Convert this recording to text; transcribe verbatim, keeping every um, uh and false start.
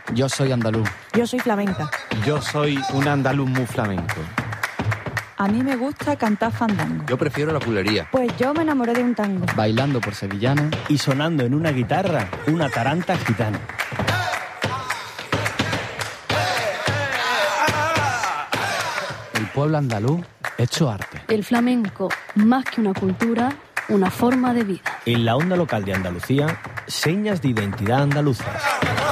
Yo soy andaluz. Yo soy flamenca. Yo soy un andaluz muy flamenco. A mí me gusta cantar fandango. Yo prefiero la culería. Pues yo me enamoré de un tango. Bailando por sevillanas. Y sonando en una guitarra, una taranta gitana. El pueblo andaluz hecho arte. El flamenco, más que una cultura, una forma de vida. En la onda local de Andalucía, señas de identidad andaluzas.